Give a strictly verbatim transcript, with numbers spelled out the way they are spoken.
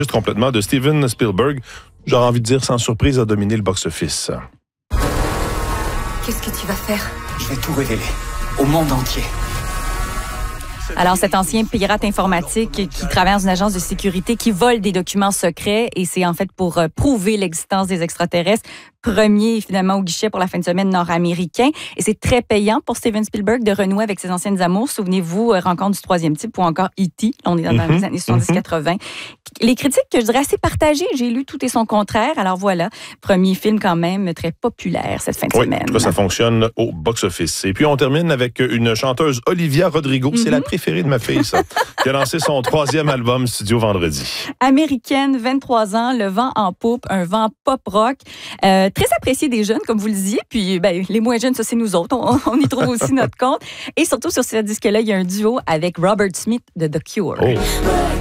Juste complètement de Steven Spielberg. J'aurais envie de dire, sans surprise, a dominé le box-office. Qu'est-ce que tu vas faire? Je vais tout révéler au monde entier. Alors, cet ancien pirate informatique qui travaille dans une agence de sécurité qui vole des documents secrets et c'est en fait pour prouver l'existence des extraterrestres. Premier, finalement, au guichet pour la fin de semaine nord-américain. Et c'est très payant pour Steven Spielberg de renouer avec ses anciennes amours. Souvenez-vous, Rencontre du troisième type ou encore E T On est dans mm-hmm. les années soixante-dix quatre-vingt. Mm-hmm. Les critiques, que je dirais, assez partagées. J'ai lu Tout et son contraire. Alors voilà, premier film quand même très populaire cette fin de oui, semaine. En tout cas, ça fonctionne au box-office. Et puis, on termine avec une chanteuse, Olivia Rodrigo. Mm-hmm. C'est la préférée de ma fille, ça. Qui a lancé son troisième album studio vendredi. Américaine, vingt-trois ans, le vent en poupe, un vent pop-rock. Euh, très apprécié des jeunes, comme vous le disiez. Puis, ben, les moins jeunes, ça, c'est nous autres. On, on y trouve aussi notre compte. Et surtout, sur ce disque-là, il y a un duo avec Robert Smith de The Cure. Oh.